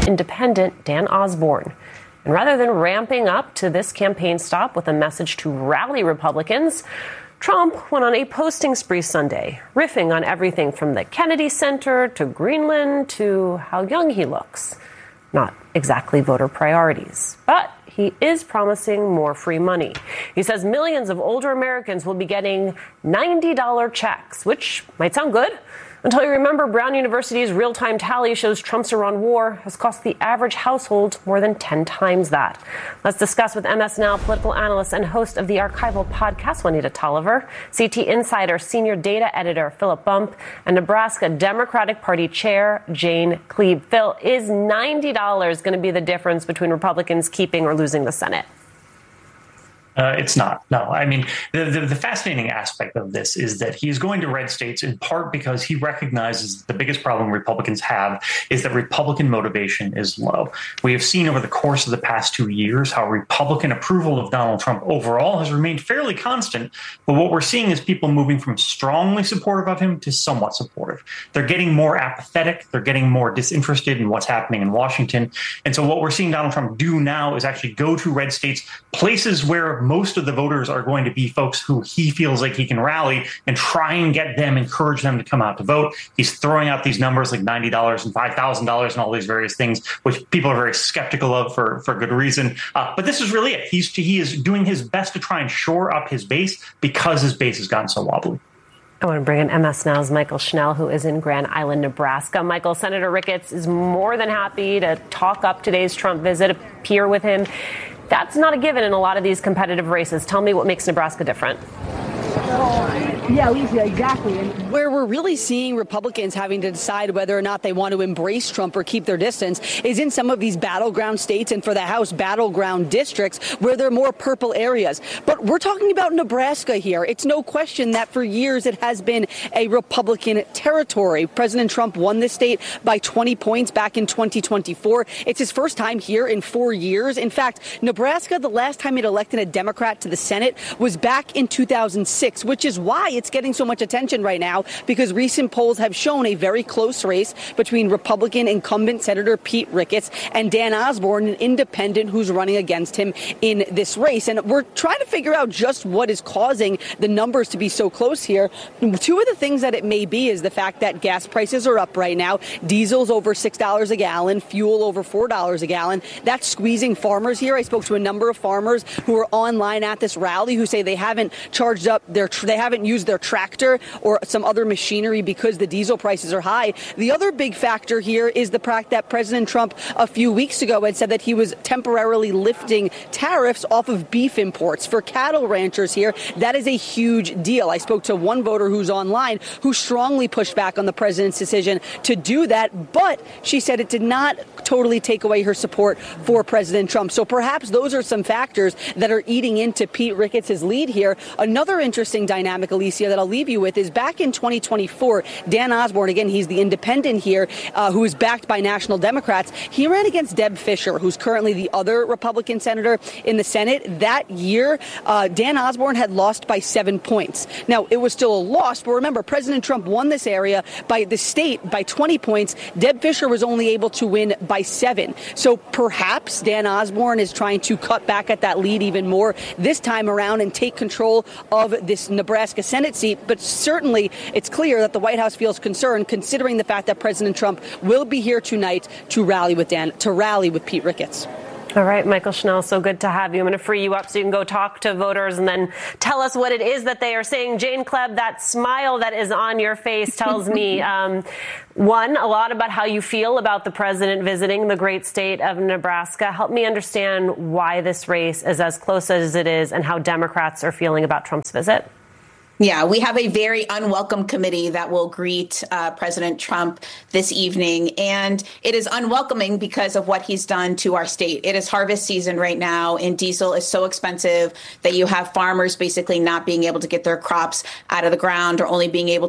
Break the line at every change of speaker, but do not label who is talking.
independent Dan Osborne. And rather than ramping up to this campaign stop with a message to rally Republicans, Trump went on a posting spree Sunday, riffing on everything from the Kennedy Center to Greenland to how young he looks. Not exactly voter priorities, but he is promising more free money. He says millions of older Americans will be getting $90 checks, which might sound good, until you remember Brown University's real-time tally shows Trump's Iran war has cost the average household more than 10 times that. Let's discuss with MS Now political analyst and host of the Archival podcast, Juanita Tolliver, CT Insider senior data editor Philip Bump, and Nebraska Democratic Party Chair Jane Kleeb. Phil, is $90 going to be the difference between Republicans keeping or losing the Senate?
It's not. No, I mean, the fascinating aspect of this is that he's going to red states in part because he recognizes the biggest problem Republicans have is that Republican motivation is low. We have seen over the course of the past 2 years how Republican approval of Donald Trump overall has remained fairly constant. But what we're seeing is people moving from strongly supportive of him to somewhat supportive. They're getting more apathetic. They're getting more disinterested in what's happening in Washington. And so what we're seeing Donald Trump do now is actually go to red states, places where most of the voters are going to be folks who he feels like he can rally and try and get them, encourage them to come out to vote. He's throwing out these numbers like $90 and $5,000 and all these various things, which people are very skeptical of for good reason. But this is really it. He is doing his best to try and shore up his base because his base has gotten so wobbly.
I want to bring in MS Now's Michael Schnell, who is in Grand Island, Nebraska. Michael, Senator Ricketts is more than happy to talk up today's Trump visit, appear with him. That's not a given in a lot of these competitive races. Tell me what makes Nebraska different.
Yeah, Alicia, exactly.
And where we're really seeing Republicans having to decide whether or not they want to embrace Trump or keep their distance is in some of these battleground states and for the House battleground districts where there are more purple areas. But we're talking about Nebraska here. It's no question that for years it has been a Republican territory. President Trump won this state by 20 points back in 2024. It's his first time here in 4 years. In fact, Nebraska, the last time it elected a Democrat to the Senate was back in 2006, which is why it's getting so much attention right now, because recent polls have shown a very close race between Republican incumbent Senator Pete Ricketts and Dan Osborne, an independent who's running against him in this race. And we're trying to figure out just what is causing the numbers to be so close here. Two of the things that it may be is the fact that gas prices are up right now. Diesel's over $6 a gallon, fuel over $4 a gallon. That's squeezing farmers here. I spoke to a number of farmers who are online at this rally who say they haven't charged up they haven't used their tractor or some other machinery because the diesel prices are high. The other big factor here is the fact that President Trump a few weeks ago had said that he was temporarily lifting tariffs off of beef imports for cattle ranchers here. That is a huge deal. I spoke to one voter who's online who strongly pushed back on the president's decision to do that, but she said it did not totally take away her support for President Trump. So perhaps those are some factors that are eating into Pete Ricketts' lead here. Another interesting dynamic, Alicia, that I'll leave you with is back in 2024, Dan Osborne, again, he's the independent here, who is backed by national Democrats. He ran against Deb Fischer, who's currently the other Republican senator in the Senate. That year, Dan Osborne had lost by 7 points. Now, it was still a loss, but remember, President Trump won this area by the state by 20 points. Deb Fischer was only able to win by 7. So perhaps Dan Osborne is trying to cut back at that lead even more this time around and take control of this Nebraska Senate seat. But certainly it's clear that the White House feels concerned considering the fact that President Trump will be here tonight to rally with Pete Ricketts.
All right, Michael Schnell, so good to have you. I'm going to free you up so you can go talk to voters and then tell us what it is that they are saying. Jane Kleeb, that smile that is on your face tells me, one, a lot about how you feel about the president visiting the great state of Nebraska. Help me understand why this race is as close as it is and how Democrats are feeling about Trump's visit.
Yeah, we have a very unwelcome committee that will greet President Trump this evening. And it is unwelcoming because of what he's done to our state. It is harvest season right now, and diesel is so expensive that you have farmers basically not being able to get their crops out of the ground or only being able